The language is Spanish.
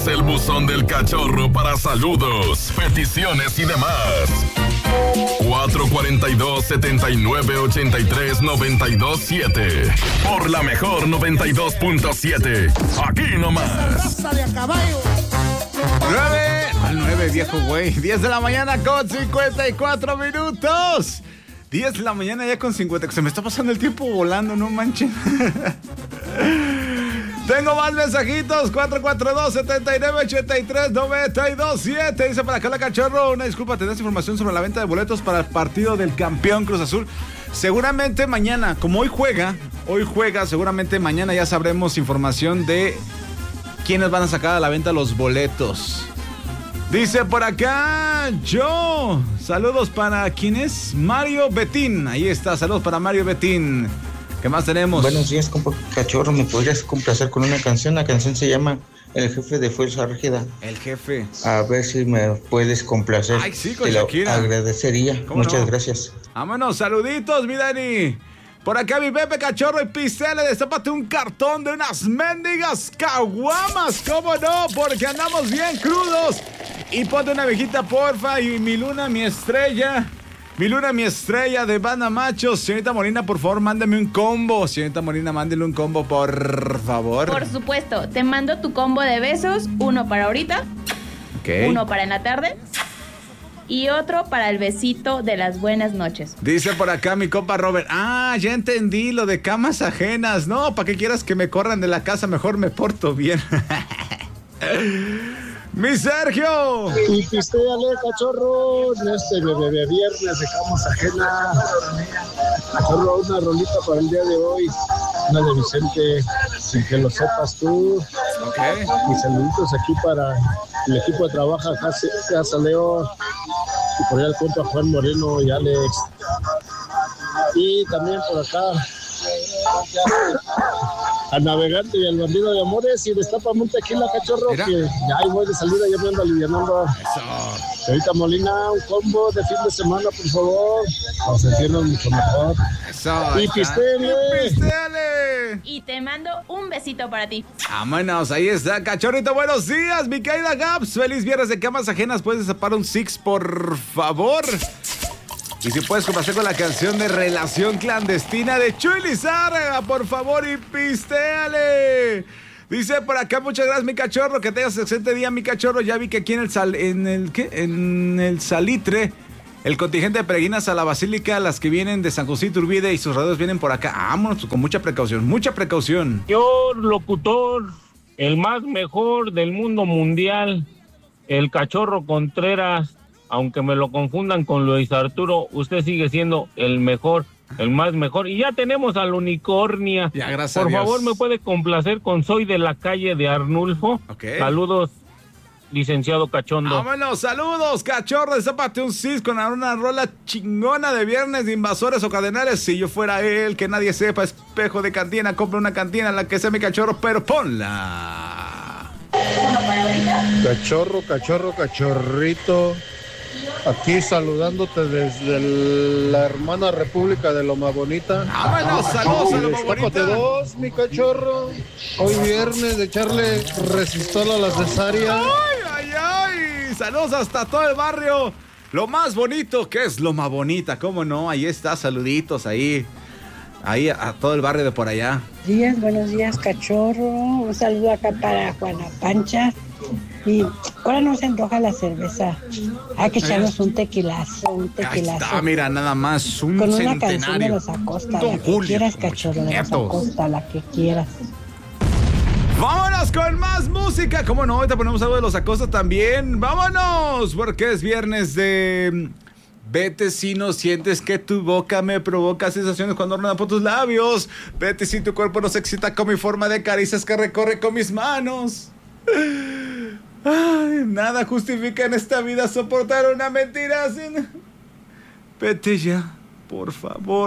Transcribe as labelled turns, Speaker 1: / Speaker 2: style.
Speaker 1: es el buzón del cachorro para saludos, peticiones y demás. 442-7983-927. Por la mejor 92.7. Aquí nomás.
Speaker 2: 9, viejo güey. 10 de la mañana con 54 minutos. 10 de la mañana ya con 50. Se me está pasando el tiempo volando, no manchen. Tengo más mensajitos. 442-7983-927. Dice para acá la cachorro. Una disculpa, ¿tendrás información sobre la venta de boletos para el partido del campeón Cruz Azul? Seguramente mañana, como hoy juega, seguramente mañana ya sabremos información de quiénes van a sacar a la venta los boletos. Dice por acá, yo. Saludos para ¿quién es? Mario Betín. Ahí está, saludos para Mario Betín. ¿Qué más tenemos?
Speaker 3: Buenos días, compa cachorro. ¿Me podrías complacer con una canción? La canción se llama El Jefe de Fuerza Régida.
Speaker 2: El Jefe.
Speaker 3: A ver si me puedes complacer.
Speaker 2: Ay, sí, con
Speaker 3: te lo
Speaker 2: Shakira.
Speaker 3: agradecería. Muchas gracias.
Speaker 2: Vámonos, saluditos, mi Dani. Por acá mi Pepe Cachorro y Pistele, destápate un cartón de unas mendigas caguamas. ¿Cómo no? Porque andamos bien crudos. Y ponte una viejita, porfa. Y mi luna, mi estrella. Mi luna, mi estrella de Banda Machos. Señorita Molina, por favor, mándame un combo. Señorita Molina, mándele un combo, por favor.
Speaker 4: Por supuesto, te mando tu combo de besos. Uno para ahorita.
Speaker 2: Okay.
Speaker 4: Uno para en la tarde. Y otro para el besito de las buenas noches.
Speaker 2: Dice por acá mi compa Robert. Ah, ya entendí lo de camas ajenas. No, ¿para qué quieras que me corran de la casa? Mejor me porto bien. ¡Mi Sergio!
Speaker 5: Y pistéale, cachorro, en este bebé viernes de camas ajena. Cachorro, una rolita para el día de hoy. Una de Vicente, sin que lo sepas tú.
Speaker 2: Ok.
Speaker 5: Y saluditos aquí para el equipo de trabajo, Casa Leo. Y por allá al cuento a Juan Moreno y Alex. Y también por acá al navegante y al bandido de amores. Y destápame un tequila, cachorro. Mira. Que ya ahí voy de salida, ya me ando alivianando.
Speaker 2: Eso.
Speaker 5: Señorita Molina, un combo de fin de semana, por favor, para sentirnos mucho mejor.
Speaker 2: Eso.
Speaker 5: Y pistéale.
Speaker 4: Y te mando un besito para ti.
Speaker 2: Vámonos, ahí está, cachorrito. Buenos días, mi querida Gaps. Feliz viernes de camas ajenas. ¿Puedes destapar un six, por favor? Y si puedes complacer con la canción de Relación Clandestina de Chuy Lizárraga, por favor, y pistéale. Dice por acá, muchas gracias, mi cachorro. Que tengas excelente día, mi cachorro. Ya vi que aquí en el Salitre, el contingente de peregrinas a la Basílica, las que vienen de San José Iturbide y sus radios vienen por acá. Vámonos, con mucha precaución, mucha precaución.
Speaker 6: Señor locutor, el más mejor del mundo mundial, el cachorro Contreras. Aunque me lo confundan con Luis Arturo, usted sigue siendo el mejor, el más mejor. Y ya tenemos al Unicornia.
Speaker 2: Ya, gracias
Speaker 6: Por
Speaker 2: a Dios.
Speaker 6: favor, ¿me puede complacer con Soy de la Calle de Arnulfo?
Speaker 2: Okay.
Speaker 6: Saludos, licenciado Cachondo.
Speaker 2: Vámonos, saludos, cachorro. Destápate un cis con una rola chingona de viernes de Invasores o Cardenales. Si yo fuera él, que nadie sepa, espejo de cantina, compra una cantina, la que sea mi cachorro, pero ponla.
Speaker 5: Cachorro, cachorrito. Aquí saludándote desde la hermana República de Loma Bonita.
Speaker 2: Vámonos, saludos a Loma
Speaker 5: Destápate
Speaker 2: Bonita.
Speaker 5: dos, mi cachorro. Hoy viernes de echarle resistol a la cesárea.
Speaker 2: ¡Ay! Saludos hasta todo el barrio. Lo más bonito que es Loma Bonita, ¿cómo no? Ahí está, saluditos ahí a todo el barrio de por allá.
Speaker 7: Buenos días, cachorro. Un saludo acá para Juana Pancha. Y ahora no se antoja la cerveza. Hay que echarnos un tequilazo,
Speaker 2: Ahí está, mira, nada más, un
Speaker 7: con una
Speaker 2: centenario.
Speaker 7: canción de los Acosta,
Speaker 2: Don
Speaker 7: la que
Speaker 2: Julio,
Speaker 7: quieras,
Speaker 2: como
Speaker 7: cachorro, de los
Speaker 2: nietos.
Speaker 7: Acosta, la que quieras.
Speaker 2: ¡Vámonos con más música! ¿Cómo no? Ahorita ponemos algo de los Acosta también. ¡Vámonos! Porque es viernes de... Vete si no sientes que tu boca me provoca sensaciones cuando ordenan por tus labios. Vete si tu cuerpo no se excita con mi forma de caricias que recorre con mis manos. Ay, nada justifica en esta vida soportar una mentira sin... Vete ya, por favor.